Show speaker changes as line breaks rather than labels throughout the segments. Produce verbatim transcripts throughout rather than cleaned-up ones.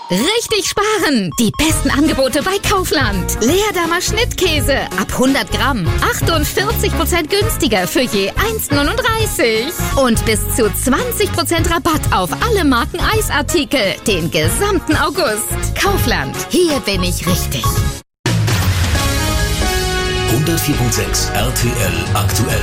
Richtig sparen! Die besten Angebote bei Kaufland. Leerdammer Schnittkäse ab hundert Gramm. achtundvierzig Prozent günstiger für je eins neununddreißig. Und bis zu zwanzig Prozent Rabatt auf alle Marken Eisartikel. Den gesamten August. Kaufland. Hier bin ich richtig.
hundertvier Komma sechs R T L aktuell.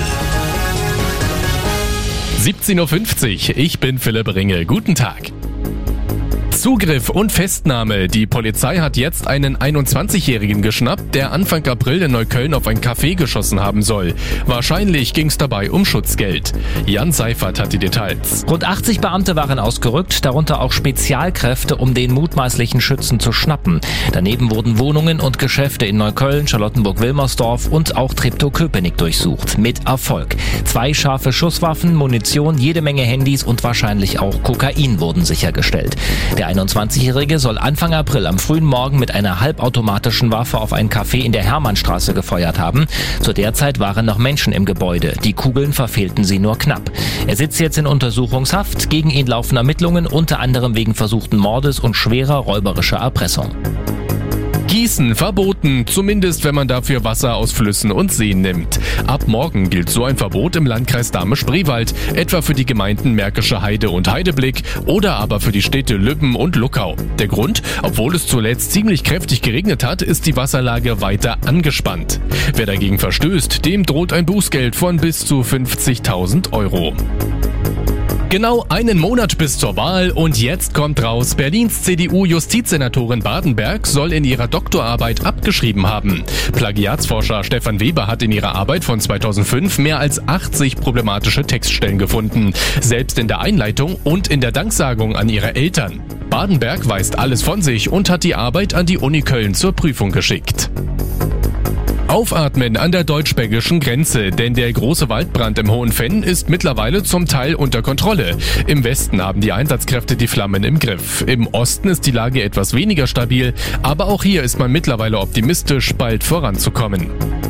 siebzehn Uhr fünfzig, ich bin Philipp Ringe. Guten Tag. Zugriff und Festnahme. Die Polizei hat jetzt einen einundzwanzigjährigen geschnappt, der Anfang April in Neukölln auf ein Café geschossen haben soll. Wahrscheinlich ging es dabei um Schutzgeld. Jan Seifert hat die Details.
Rund achtzig Beamte waren ausgerückt, darunter auch Spezialkräfte, um den mutmaßlichen Schützen zu schnappen. Daneben wurden Wohnungen und Geschäfte in Neukölln, Charlottenburg-Wilmersdorf und auch Treptow-Köpenick durchsucht. Mit Erfolg. Zwei scharfe Schusswaffen, Munition, jede Menge Handys und wahrscheinlich auch Kokain wurden sichergestellt. Der einundzwanzigjährige soll Anfang April am frühen Morgen mit einer halbautomatischen Waffe auf ein Café in der Hermannstraße gefeuert haben. Zu der Zeit waren noch Menschen im Gebäude. Die Kugeln verfehlten sie nur knapp. Er sitzt jetzt in Untersuchungshaft. Gegen ihn laufen Ermittlungen, unter anderem wegen versuchten Mordes und schwerer räuberischer Erpressung.
Gießen verboten, zumindest wenn man dafür Wasser aus Flüssen und Seen nimmt. Ab morgen gilt so ein Verbot im Landkreis Dahme-Spreewald, etwa für die Gemeinden Märkische Heide und Heideblick oder aber für die Städte Lübben und Luckau. Der Grund? Obwohl es zuletzt ziemlich kräftig geregnet hat, ist die Wasserlage weiter angespannt. Wer dagegen verstößt, dem droht ein Bußgeld von bis zu fünfzigtausend Euro. Genau einen Monat bis zur Wahl und jetzt kommt raus, Berlins C D U-Justizsenatorin Badenberg soll in ihrer Doktorarbeit abgeschrieben haben. Plagiatsforscher Stefan Weber hat in ihrer Arbeit von zweitausendfünf mehr als achtzig problematische Textstellen gefunden, selbst in der Einleitung und in der Danksagung an ihre Eltern. Badenberg weist alles von sich und hat die Arbeit an die Uni Köln zur Prüfung geschickt. Aufatmen an der deutsch-belgischen Grenze, denn der große Waldbrand im Hohenfenn ist mittlerweile zum Teil unter Kontrolle. Im Westen haben die Einsatzkräfte die Flammen im Griff. Im Osten ist die Lage etwas weniger stabil, aber auch hier ist man mittlerweile optimistisch, bald voranzukommen.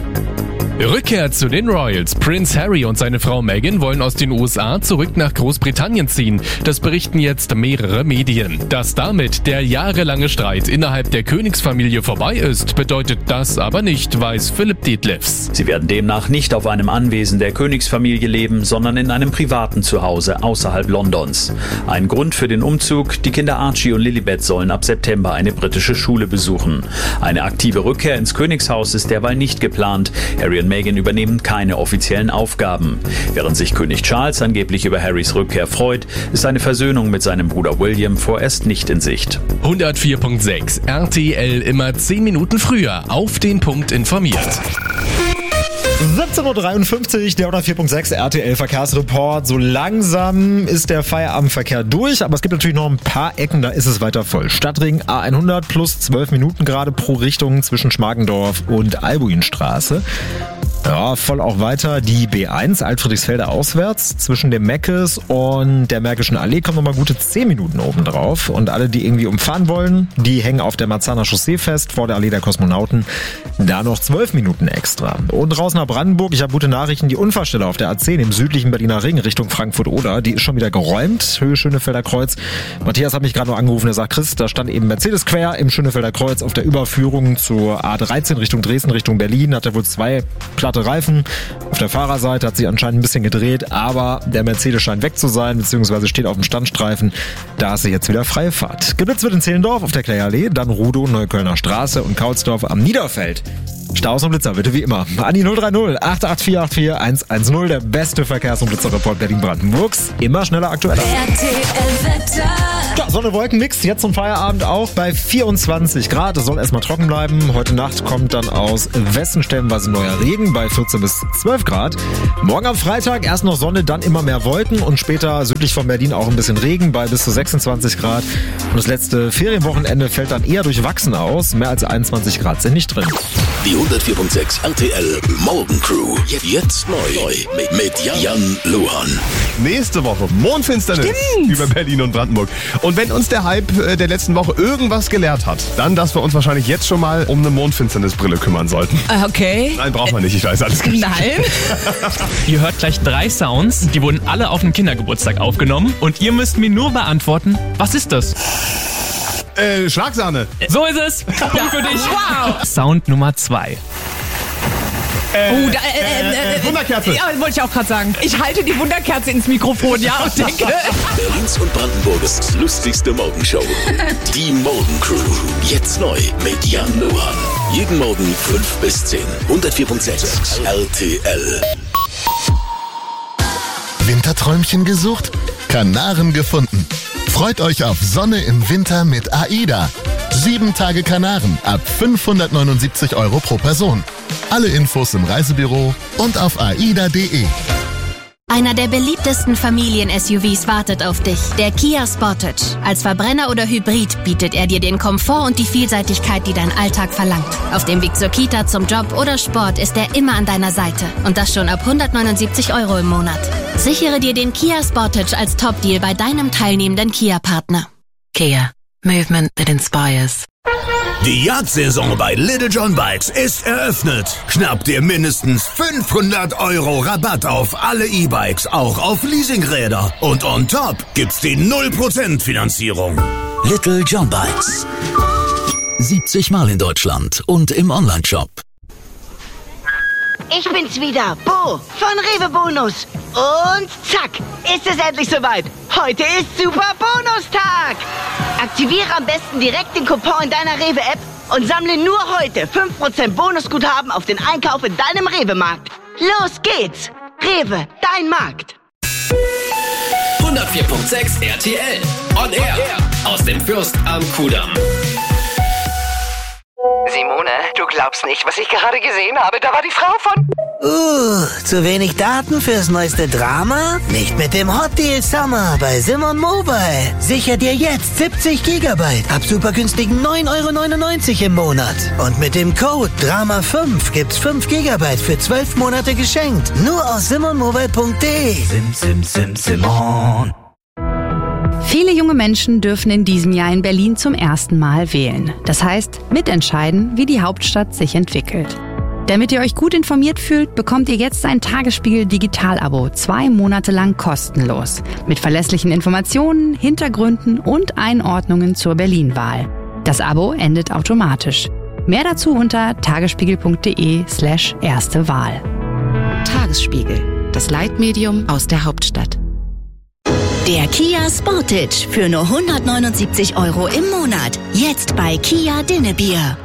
Rückkehr zu den Royals. Prince Harry und seine Frau Meghan wollen aus den U S A zurück nach Großbritannien ziehen. Das berichten jetzt mehrere Medien. Dass damit der jahrelange Streit innerhalb der Königsfamilie vorbei ist, bedeutet das aber nicht, weiß Philipp Detlefs.
Sie werden demnach nicht auf einem Anwesen der Königsfamilie leben, sondern in einem privaten Zuhause außerhalb Londons. Ein Grund für den Umzug: die Kinder Archie und Lilibet sollen ab September eine britische Schule besuchen. Eine aktive Rückkehr ins Königshaus ist derweil nicht geplant. Harry und Meghan übernehmen keine offiziellen Aufgaben. Während sich König Charles angeblich über Harrys Rückkehr freut, ist eine Versöhnung mit seinem Bruder William vorerst nicht in Sicht.
hundertvier Komma sechs R T L immer zehn Minuten früher auf den Punkt informiert.
siebzehn Uhr dreiundfünfzig, der hundertvier Komma sechs R T L Verkehrsreport. So langsam ist der Feierabendverkehr durch, aber es gibt natürlich noch ein paar Ecken, da ist es weiter voll. Stadtring A hundert plus zwölf Minuten gerade pro Richtung zwischen Schmargendorf und Albuinstraße. Ja, voll auch weiter die B eins, Altfriedrichsfelde auswärts, zwischen dem Meckes und der Märkischen Allee kommen nochmal gute zehn Minuten oben drauf. Und alle, die irgendwie umfahren wollen, die hängen auf der Marzahner Chaussee fest, vor der Allee der Kosmonauten. Da noch zwölf Minuten extra. Und draußen nach Brandenburg, ich habe gute Nachrichten, die Unfallstelle auf der A zehn im südlichen Berliner Ring Richtung Frankfurt-Oder, die ist schon wieder geräumt, Höhe Schönefelder Kreuz. Matthias hat mich gerade noch angerufen, er sagt, Chris, da stand eben Mercedes quer im Schönefelder Kreuz auf der Überführung zur A dreizehn Richtung Dresden, Richtung Berlin, hat er wohl zwei platte Reifen. Auf der Fahrerseite hat sich anscheinend ein bisschen gedreht, aber der Mercedes scheint weg zu sein, beziehungsweise steht auf dem Standstreifen. Da ist sie jetzt wieder freie Fahrt. Geblitzt wird in Zehlendorf auf der Kläallee, dann Rudow, Neuköllner Straße und Kaulsdorf am Niederfeld. Staus und Blitzer, bitte wie immer. An die null drei null acht acht vier acht vier eins eins null, der beste Verkehrs- und Blitzerreport Berlin-Brandenburgs. Immer schneller, aktueller.
R T L-Wetter.
Ja, Sonne-Wolken-Mix, jetzt zum Feierabend auch bei vierundzwanzig Grad. Es soll erstmal trocken bleiben. Heute Nacht kommt dann aus Westen stellenweise neuer Regen bei vierzehn bis zwölf Grad. Morgen am Freitag erst noch Sonne, dann immer mehr Wolken und später südlich von Berlin auch ein bisschen Regen bei bis zu sechsundzwanzig Grad. Und das letzte Ferienwochenende fällt dann eher durchwachsen aus. Mehr als einundzwanzig Grad sind nicht drin.
Die hundertvier Komma sechs R T L Morgencrew. Jetzt neu mit, mit Jan Luhan.
Nächste Woche Mondfinsternis
Stimmt.
über Berlin und Brandenburg. Und wenn uns der Hype der letzten Woche irgendwas gelehrt hat, dann, dass wir uns wahrscheinlich jetzt schon mal um eine Mondfinsternisbrille kümmern sollten.
Okay.
Nein, braucht man nicht, ich weiß, alles gut.
Nein.
Ihr hört gleich drei Sounds, die wurden alle auf dem Kindergeburtstag aufgenommen und ihr müsst mir nur beantworten, was ist das?
Äh, Schlagsahne.
So ist es. Punkt für dich. Wow. Sound Nummer zwei.
Oh, da, äh, äh, äh,
Wunderkerze.
Ja, wollte ich auch gerade sagen. Ich halte die Wunderkerze ins Mikrofon, ja, und denke...
Berlins und Brandenburgs lustigste Morgenshow. Die Morgencrew. Jetzt neu mit Jan Luhan. Jeden Morgen fünf bis zehn. hundertvier Komma sechs R T L.
Winterträumchen gesucht? Kanaren gefunden. Freut euch auf Sonne im Winter mit AIDA. Sieben Tage Kanaren ab fünfhundertneunundsiebzig Euro pro Person. Alle Infos im Reisebüro und auf aida punkt de.
Einer der beliebtesten Familien-S U Vs wartet auf dich, der Kia Sportage. Als Verbrenner oder Hybrid bietet er dir den Komfort und die Vielseitigkeit, die dein Alltag verlangt. Auf dem Weg zur Kita, zum Job oder Sport ist er immer an deiner Seite. Und das schon ab hundertneunundsiebzig Euro im Monat. Sichere dir den Kia Sportage als Top-Deal bei deinem teilnehmenden Kia-Partner. Kia. Movement that inspires.
Die Jagdsaison bei Little John Bikes ist eröffnet. Schnapp dir mindestens fünfhundert Euro Rabatt auf alle E-Bikes, auch auf Leasingräder. Und on top gibt's die null Prozent Finanzierung. Little John Bikes. siebzig Mal in Deutschland und im Onlineshop.
Ich bin's wieder, Bo von Rewe Bonus. Und zack, ist es endlich soweit. Heute ist Super Bonustag. Aktiviere am besten direkt den Coupon in deiner Rewe-App und sammle nur heute fünf Prozent Bonusguthaben auf den Einkauf in deinem Rewe-Markt. Los geht's. Rewe, dein Markt.
hundertvier Komma sechs R T L. On Air. Aus dem Fürst am Kudamm.
Simone, du glaubst nicht, was ich gerade gesehen habe. Da war die Frau von...
Uh, zu wenig Daten fürs neueste Drama? Nicht mit dem Hot Deal Summer bei Simon Mobile. Sicher dir jetzt siebzig Gigabyte ab super günstigen neun Euro neunundneunzig im Monat. Und mit dem Code Drama fünf gibt's fünf Gigabyte für zwölf Monate geschenkt. Nur aus simon mobile punkt de. Sim, sim, sim, Simon.
Viele junge Menschen dürfen in diesem Jahr in Berlin zum ersten Mal wählen. Das heißt, mitentscheiden, wie die Hauptstadt sich entwickelt. Damit ihr euch gut informiert fühlt, bekommt ihr jetzt ein Tagesspiegel-Digital-Abo, zwei Monate lang kostenlos. Mit verlässlichen Informationen, Hintergründen und Einordnungen zur Berlin-Wahl. Das Abo endet automatisch. Mehr dazu unter tagesspiegel punkt de slash erste Wahl.
Tagesspiegel, das Leitmedium aus der Hauptstadt.
Der Kia Sportage für nur hundertneunundsiebzig Euro im Monat. Jetzt bei Kia Dinnebier.